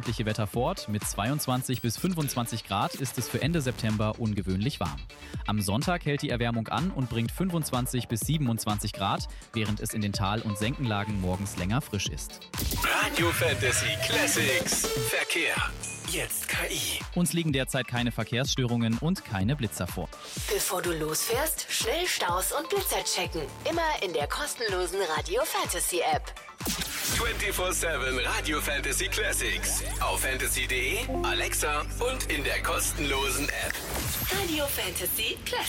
freundliche Wetter fort. Mit 22 bis 25 Grad ist es für Ende September ungewöhnlich warm. Am Sonntag hält die Erwärmung an und bringt 25 bis 27 Grad, während es in den Tal- und Senkenlagen morgens länger frisch ist. Radio Fantasy Classics. Verkehr. Jetzt KI. Uns liegen derzeit keine Verkehrsstörungen und keine Blitzer vor. Bevor du losfährst, schnell Staus und Blitzer checken. Immer in der kostenlosen Radio Fantasy App. 24/7 Radio Fantasy Classics. Auf fantasy.de, Alexa und in der kostenlosen App. Radio Fantasy Classics.